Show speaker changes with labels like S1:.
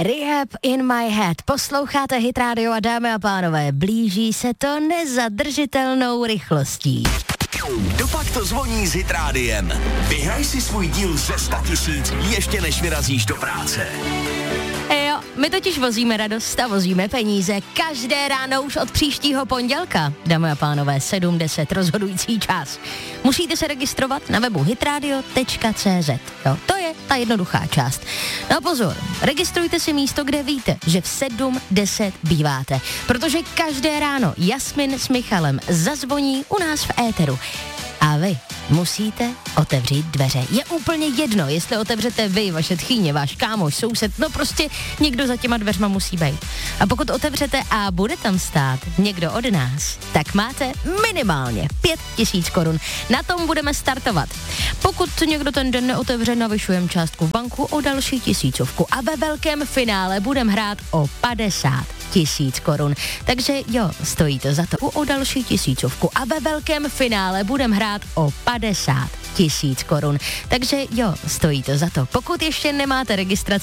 S1: Rehab in my head. Posloucháte Hit Radio a dámy a pánové, blíží se to nezadržitelnou rychlostí.
S2: Dopak to zvoní s Hit Rádiem. Vyhraj si svůj díl ze 100 000 ještě než vyrazíš do práce.
S1: Jo, my totiž vozíme radost a vozíme peníze každé ráno už od příštího pondělka. Dámy a pánové, 7:10 rozhodující čas. Musíte se registrovat na webu hitradio.cz. Jo, to je ta jednoduchá část. No pozor, registrujte si místo, kde víte, že v 7:10 býváte, protože každé ráno Jasmin s Michalem zazvoní u nás v éteru. A vy musíte otevřít dveře. Je úplně jedno, jestli otevřete vy, vaše tchýně, váš kámoš, soused, no prostě někdo za těma dveřma musí být. A pokud otevřete a bude tam stát někdo od nás, tak máte minimálně 5 000 korun. Na tom budeme startovat. Pokud někdo ten den neotevře, navyšujeme částku v banku o další 1000 a ve velkém finále budeme hrát o 50 000 korun. Takže jo, stojí to za to o další 1000 a ve velkém finále budeme hrát o 50 000 korun. Takže jo, stojí to za to. Pokud ještě nemáte registraci